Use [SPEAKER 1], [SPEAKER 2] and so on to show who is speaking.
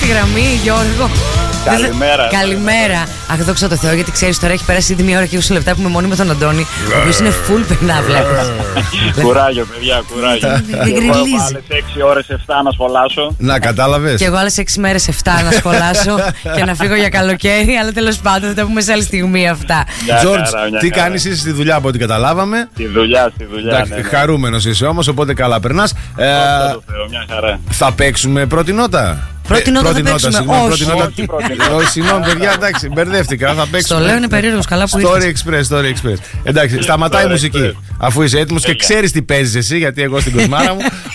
[SPEAKER 1] γραμμή, Γιώργο.
[SPEAKER 2] Καλημέρα.
[SPEAKER 1] Καλημέρα. Αχ, δόξα τω Θεώ, γιατί ξέρεις τώρα έχει περάσει ήδη 1 ώρα και 20 λεπτά που είμαι μόνη με τον Αντώνη. Ο οποίος είναι full πενά, βλέπεις.
[SPEAKER 2] Κουράγιο, παιδιά, κουράγιο. Εγώ άλλες 6 ώρες 7 να σχολάσω.
[SPEAKER 3] Να, κατάλαβες.
[SPEAKER 1] Και εγώ άλλες 6 μέρες 7 να σχολάσω και να φύγω για καλοκαίρι. Αλλά τέλος πάντων θα τα πούμε σε άλλη στιγμή αυτά.
[SPEAKER 3] Τζορτζ, τι κάνεις εσύ στη δουλειά από ό,τι καταλάβαμε?
[SPEAKER 2] Στη δουλειά. Ναι.
[SPEAKER 3] Χαρούμενος είσαι όμως, οπότε καλά περνάς.
[SPEAKER 2] Μια χαρά.
[SPEAKER 3] Θα παίξουμε πρώτη νότα.
[SPEAKER 1] Πρώτη νότα θα παίξουμε.
[SPEAKER 3] Όχι, συγγνώμη, παιδιά, εντάξει, μπερδεύτηκα. Θα παίξουμε.
[SPEAKER 1] Στο λέω είναι περίεργος, καλά που ήρθες.
[SPEAKER 3] Story Express. Εντάξει, σταματάει η μουσική. Αφού είσαι έτοιμος και ξέρεις τι παίζεις εσύ, γιατί εγώ στην κοσμάρα μου.